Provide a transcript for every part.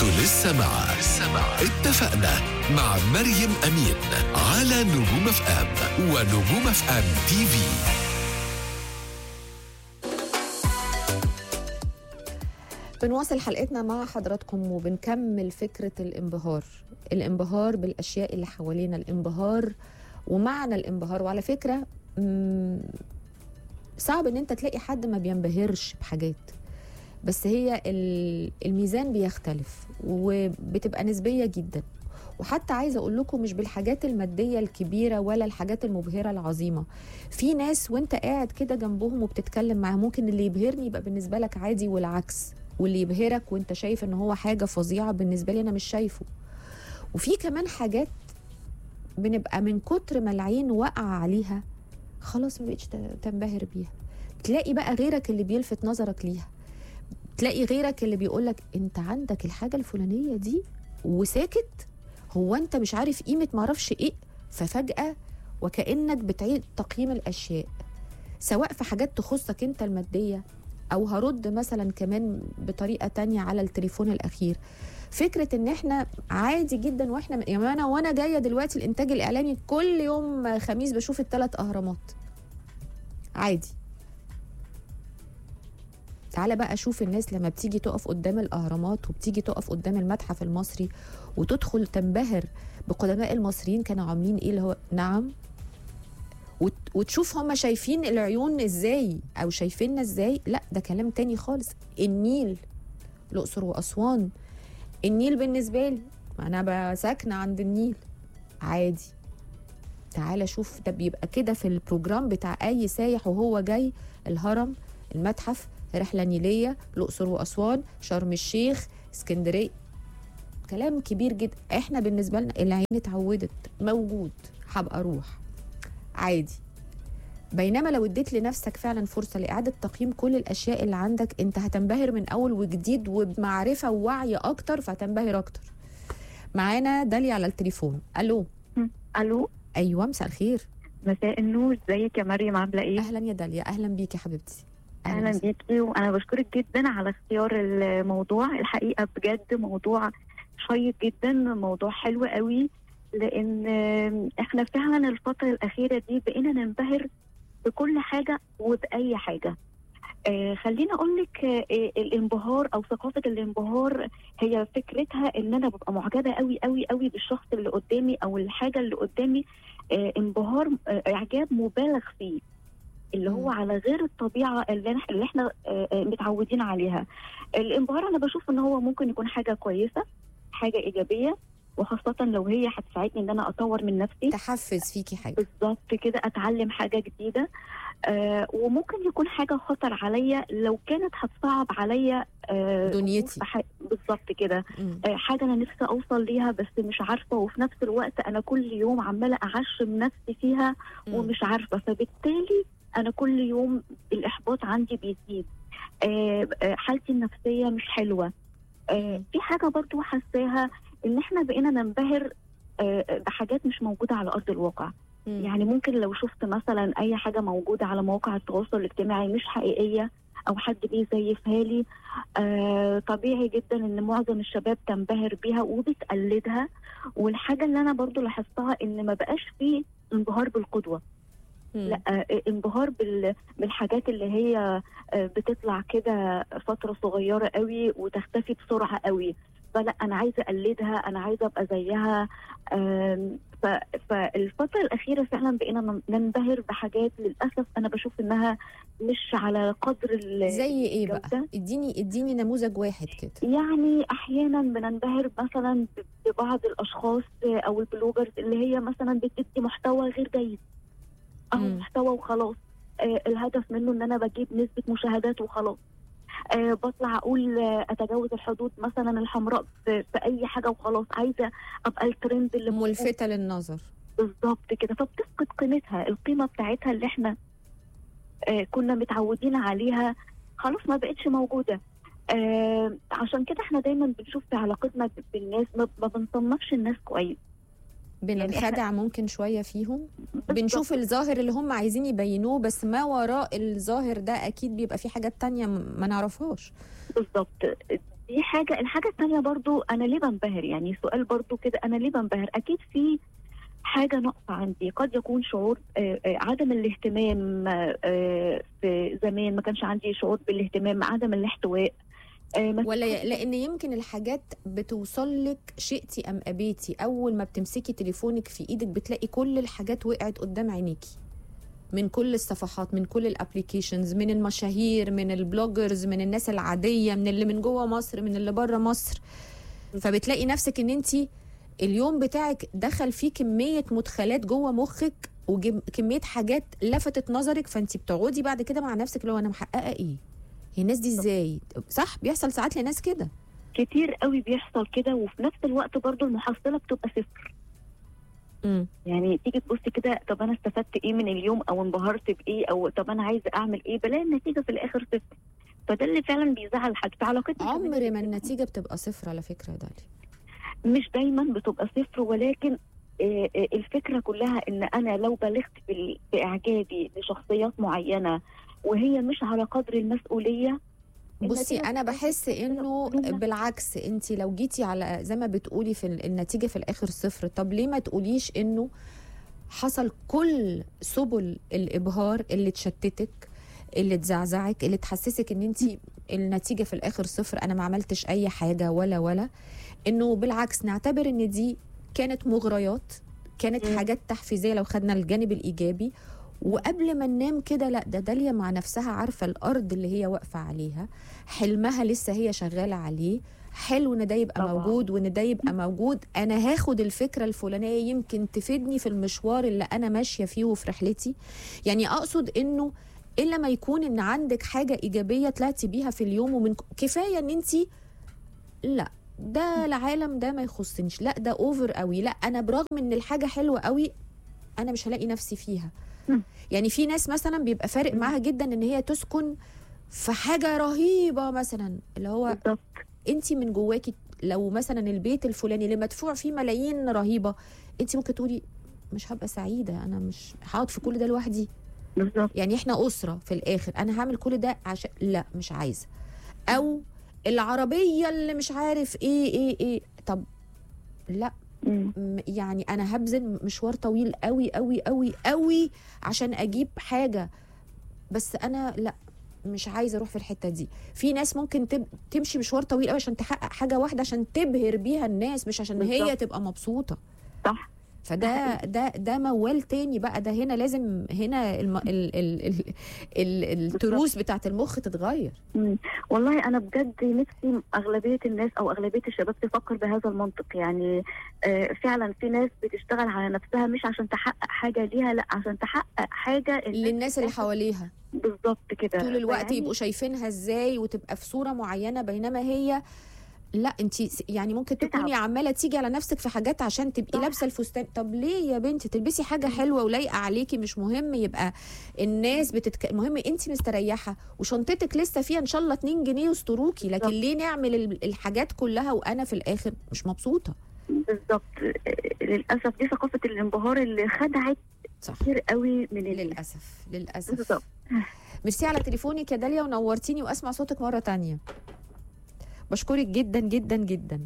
انتوا لسه مع اتفقنا مع مريم أمين على نجوم اف ام ونجوم اف ام تي في. بنواصل حلقتنا مع حضراتكم وبنكمل فكرة الانبهار بالأشياء اللي حوالينا، الانبهار ومعنى الانبهار. وعلى فكرة صعب ان انت تلاقي حد ما بينبهرش بحاجات، بس هي الميزان بيختلف وبتبقى نسبية جدا. وحتى عايزة أقول لكم مش بالحاجات المادية الكبيرة ولا الحاجات المبهرة العظيمة. في ناس وانت قاعد كده جنبهم وبتتكلم معاهم ممكن اللي يبهرني يبقى بالنسبة لك عادي، والعكس، واللي يبهرك وانت شايف ان هو حاجة فظيعة بالنسبة لي انا مش شايفه. وفي كمان حاجات بنبقى من كتر ما العين وقع عليها خلاص ما بقتش تنبهر بيها. تلاقي بقى غيرك اللي بيلفت نظرك ليها، تلاقي غيرك اللي بيقولك انت عندك الحاجة الفلانية دي وساكت، هو انت مش عارف قيمة معرفش ايه. ففجأة وكأنك بتعيد تقييم الأشياء، سواء في حاجات تخصك انت المادية، او هرد مثلا كمان بطريقة تانية على التليفون الأخير. فكرة ان احنا عادي جدا، واحنا يعني انا وانا جاية دلوقتي الانتاج الإعلامي كل يوم خميس بشوف ال3 أهرامات عادي. تعالى بقى شوف الناس لما بتيجي تقف قدام الأهرامات وبتيجي تقف قدام المتحف المصري وتدخل تنبهر بقدماء المصريين كانوا عاملين ايه، اللي هو نعم، وتشوف هم شايفين العيون ازاي او شايفيننا ازاي. لا ده كلام تاني خالص. النيل، الأقصر وأسوان، النيل بالنسبة لي انا ساكنة عند النيل عادي. تعالى شوف ده بيبقى كده في البروجرام بتاع اي سايح وهو جاي الهرم، المتحف، رحلة نيلية، الأقصر وأسوان، شرم الشيخ، اسكندرية. كلام كبير جدا. احنا بالنسبة لنا العين اتعودت، موجود هبقى اروح عادي. بينما لو اديت لنفسك فعلا فرصة لإعادة تقييم كل الأشياء اللي عندك انت هتنبهر من أول وجديد وبمعرفة ووعي أكتر، فهتنبهر أكتر. معانا داليا على التليفون. ألو. الو. أيوة مساء الخير. مساء النور، ازيك يا مريم، عامله ايه؟ أهلا يا داليا، أهلا بيكي حبيبتي. اهلا بيكي، وانا بشكرك جدا على اختيار الموضوع. الحقيقه بجد موضوع شيق جدا، موضوع حلو قوي، لان احنا فعلا الفتره الاخيره دي بقينا ننبهر بكل حاجه وباي حاجه. خليني اقول لك الانبهار او ثقافه الانبهار هي فكرتها ان انا ببقى معجبه قوي قوي قوي بالشخص اللي قدامي او الحاجه اللي قدامي. انبهار، اعجاب مبالغ فيه، اللي هو على غير الطبيعه اللي احنا متعودين عليها. الانبهار انا بشوف ان هو ممكن يكون حاجه كويسه، حاجه ايجابيه، وخاصه لو هي هتساعدني ان انا اطور من نفسي، تحفز فيكي حاجه بالظبط كده، اتعلم حاجه جديده. وممكن يكون حاجه خطر عليا لو كانت هتصعب عليا دنيتي، بالظبط كده. حاجه انا نفسي اوصل ليها بس مش عارفه، وفي نفس الوقت انا كل يوم عماله اعشم نفسي فيها ومش عارفه، فبالتالي انا كل يوم الاحباط عندي بيزيد، حالتي النفسيه مش حلوه. في حاجه برضو حاساها ان احنا بقينا ننبهر بحاجات مش موجوده على ارض الواقع. يعني ممكن لو شفت مثلا اي حاجه موجوده على مواقع التواصل الاجتماعي مش حقيقيه او حد بيزيفها لي، طبيعي جدا ان معظم الشباب تنبهر بيها وبتقلدها. والحاجه اللي انا برضو لاحظتها ان ما بقاش فيه انبهار بالقدوه، لا، انبهار بالحاجات اللي هي بتطلع كده فتره صغيره قوي وتختفي بسرعه قوي. فلا، انا عايزه اقلدها، انا عايزه ابقى زيها. فالفتره الاخيره فعلا بقينا ننبهر بحاجات للاسف انا بشوف انها مش على قدر زي ايه بقى؟ اديني نموذج واحد كده. يعني احيانا بننبهر مثلا ببعض الاشخاص او البلوجرز اللي هي مثلا بتدي محتوى غير جيد، محتوى وخلاص، الهدف منه ان انا بجيب نسبه مشاهدات وخلاص. بطلع اقول اتجاوز الحدود مثلا الحمراء في اي حاجه وخلاص، عايزه ابقى الترند اللي ملفته للنظر، بالظبط كده. فبتفقد قيمتها، القيمه بتاعتها اللي احنا كنا متعودين عليها خلاص ما بقتش موجوده. عشان كده احنا دايما بنشوف في علاقتنا بالناس ما بنصنفش الناس كويس، بننخدع يعني ممكن شويه فيهم، بنشوف الظاهر اللي هم عايزين يبينوه، بس ما وراء الظاهر ده اكيد بيبقى فيه حاجات تانية ما نعرفهاش. بالظبط. دي حاجه. الحاجه الثانيه برضو، انا ليه بنبهر؟ يعني سؤال برضو كده، انا ليه بنبهر؟ اكيد في حاجه ناقصه عندي. قد يكون شعور عدم الاهتمام. في زمان ما كانش عندي شعور بالاهتمام، عدم الاحتواء. ولا لان يمكن الحاجات بتوصل لك شئتي ام ابيتي، اول ما بتمسكي تليفونك في ايدك بتلاقي كل الحاجات وقعت قدام عينيكي، من كل الصفحات، من كل الابليكيشنز، من المشاهير، من البلوجرز، من الناس العاديه، من اللي من جوه مصر، من اللي بره مصر. فبتلاقي نفسك ان انت اليوم بتاعك دخل فيه كميه مدخلات جوه مخك وكميه حاجات لفتت نظرك، فانت بتقعدي بعد كده مع نفسك اللي هو انا محققه ايه؟ هي الناس دي ازاي؟ صح، بيحصل ساعات لناس كده كتير قوي بيحصل كده. وفي نفس الوقت برضو المحصله بتبقى صفر. يعني تيجي تبصي كده، طب انا استفدت ايه من اليوم، او انبهرت بايه، او طب انا عايزه اعمل ايه، بلاقي النتيجه في الاخر صفر. فده اللي فعلا بيزعل. حاجه علاقتنا عمر ما النتيجه بتبقى صفر على فكره يا داليا. مش دايما بتبقى صفر، ولكن الفكره كلها ان انا لو بلغت باعجابي لشخصيات معينه وهي مش على قدر المسؤوليه. بصي انا بحس انه بالعكس، انت لو جيتي على زي ما بتقولي في النتيجه في الاخر صفر، طب ليه ما تقوليش انه حصل كل سبل الابهار اللي تشتتك، اللي تزعزعك، اللي تحسسك ان انت النتيجه في الاخر صفر، انا ما عملتش اي حاجه ولا انه بالعكس نعتبر ان دي كانت مغريات، كانت حاجات تحفيزيه لو خدنا الجانب الايجابي. وقبل ما ننام كده، لا ده داليا مع نفسها عارفه الارض اللي هي واقفه عليها، حلمها لسه هي شغاله عليه، حلو ان ده يبقى طبعا موجود وان ده يبقى موجود. انا هاخد الفكره الفلانيه يمكن تفيدني في المشوار اللي انا ماشيه فيه وفي رحلتي. يعني اقصد انه الا ما يكون ان عندك حاجه ايجابيه طلعتي بيها في اليوم، ومن كفايه ان انت لا ده العالم ده ما يخصنيش، لا ده اوفر قوي، لا انا برغم ان الحاجه حلوه قوي انا مش هلاقي نفسي فيها. يعني في ناس مثلا بيبقى فارق معاها جدا ان هي تسكن في حاجه رهيبه، مثلا اللي هو انت من جواكي لو مثلا البيت الفلاني اللي مدفوع فيه ملايين رهيبه، انت ممكن تقولي مش هبقى سعيده، انا مش هقعد في كل ده لوحدي. يعني احنا اسره في الاخر، انا هعمل كل ده عشان لا مش عايزه. او العربيه اللي مش عارف ايه طب لا يعني انا هبذل مشوار طويل قوي قوي قوي قوي عشان اجيب حاجه، بس انا لا مش عايزه اروح في الحته دي. في ناس ممكن تمشي مشوار طويل قوي عشان تحقق حاجه واحده عشان تبهر بيها الناس، مش عشان هي تبقى مبسوطه. صح. فده ده موال تاني بقى. ده هنا لازم هنا التروس بتاعت المخ تتغير. والله انا بجد نفسي اغلبيه الناس او اغلبيه الشباب تفكر بهذا المنطق. يعني فعلا في ناس بتشتغل على نفسها مش عشان تحقق حاجه ليها، لا عشان تحقق حاجه للناس اللي حواليها. بالظبط كده. طول الوقت يبقوا شايفينها ازاي وتبقى في صوره معينه، بينما هي لا انت يعني ممكن تكوني عماله تيجي على نفسك في حاجات عشان تبقي لابسه الفستان. طب ليه يا بنتي؟ تلبسي حاجه حلوه ولايقه عليكي، مش مهم يبقى الناس المهم انت مستريحه وشنطتك لسه فيها ان شاء الله 2 جنيه يستروكي، لكن ليه نعمل الحاجات كلها وانا في الاخر مش مبسوطه؟ بالظبط. للاسف دي ثقافه الانبهار اللي خدعت كتير قوي من للاسف. بالظبط. ميرسي على تليفونك يا داليا ونورتيني، واسمع صوتك مره تانية. بشكرك جدا جدا جدا.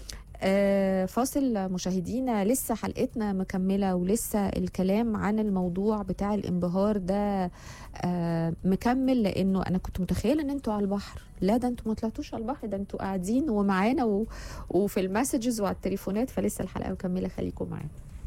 فاصل مشاهدينا، لسه حلقتنا مكملة ولسه الكلام عن الموضوع بتاع الانبهار ده مكمل، لأنه أنا كنت متخيلة أن أنتوا على البحر. لا ده أنتوا ما طلعتوش على البحر، ده أنتوا قاعدين ومعانا وفي المسجز وعلى التليفونات، فلسه الحلقة مكملة، خليكم معانا.